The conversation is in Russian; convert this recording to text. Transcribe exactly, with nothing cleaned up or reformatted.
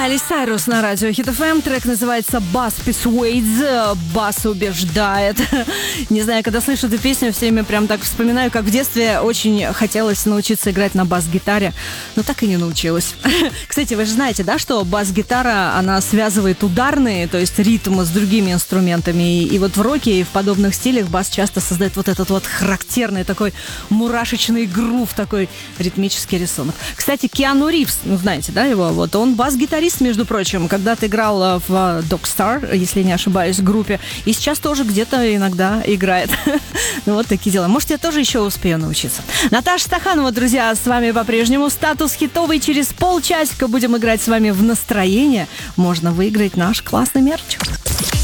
Майли Сайрус на радио Хит эф эм. Трек называется «Bass Persuades». Бас убеждает. Не знаю, когда слышу эту песню, все время прям так вспоминаю, как в детстве очень хотелось научиться играть на бас-гитаре, но так и не научилась. Кстати, вы же знаете, да, что бас-гитара, она связывает ударные, то есть ритмы с другими инструментами. И, и вот в роке и в подобных стилях бас часто создает вот этот вот характерный такой мурашечный грув, такой ритмический рисунок. Кстати, Киану Ривз, ну знаете, да, его, вот он бас-гитарист, между прочим, когда-то играл в Dog Star, если не ошибаюсь, группе, и сейчас тоже где-то иногда играет. Ну вот такие дела. Может, я тоже еще успею научиться. Наташа Стаханова, друзья, с вами по-прежнему. Статус хитовый. Через полчасика будем играть с вами в настроение. Можно выиграть наш классный мерч.